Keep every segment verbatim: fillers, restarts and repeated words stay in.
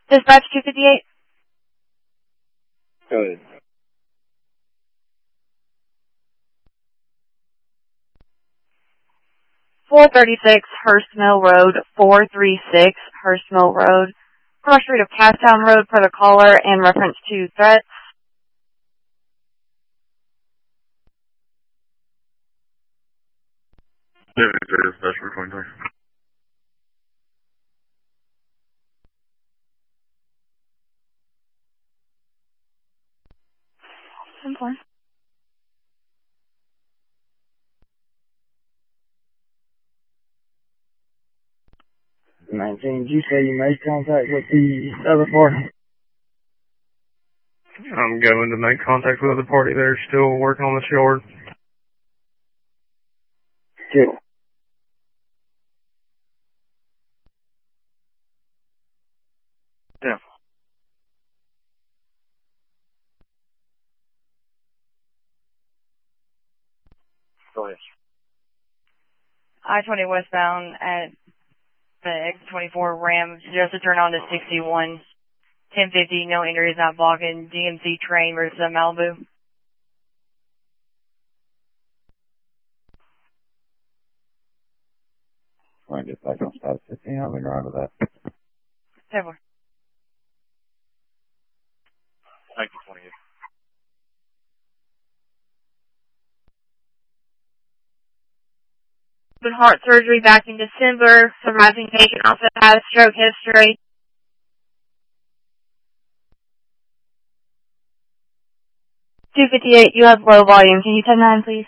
Dispatch two fifty-eight. Go ahead. four thirty-six Hurst Mill Road, four thirty-six Hurst Mill Road, cross street of Casttown Road for the caller in reference to threats. Yeah, dispatch for twenty-three. Simple. nineteen, did you say you made contact with the other party? I'm going to make contact with the other party. They're still working on the short. Two. Yeah. Go ahead. I twenty westbound at the X twenty-four Ram, just to turn on to sixty-one. ten fifty, no injuries, not blocking. D M C train versus Malibu. Trying to get back on status fifteen. I'll be right with that. Simple. Thank you, twenty-eight. Open heart surgery back in December. Surviving patient also has stroke history. two fifty-eight, you have low volume. Can you ten nine, please?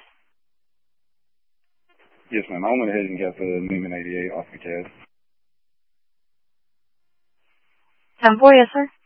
Yes, ma'am. I went ahead and got the Newman eighty-eight off the C A D. ten four, yes, sir.